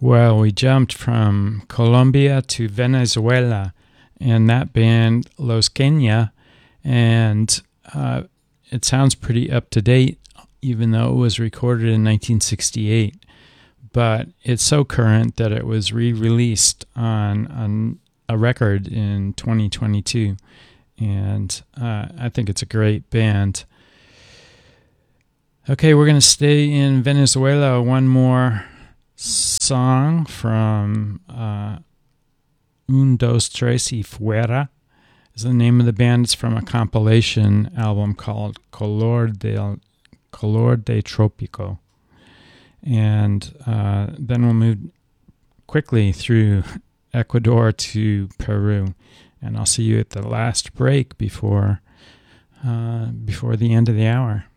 Well, we jumped from Colombia to Venezuela, and that band Los Kenya, and it sounds pretty up to date, even though it was recorded in 1968. But it's so current that it was re-released on a record in 2022, and I think it's a great band. Okay, we're going to stay in Venezuela. One more song from Un, Dos, Tres y Fuera is the name of the band. It's from a compilation album called Color de Tropico. And then we'll move quickly through Ecuador to Peru. And I'll see you at the last break before the end of the hour.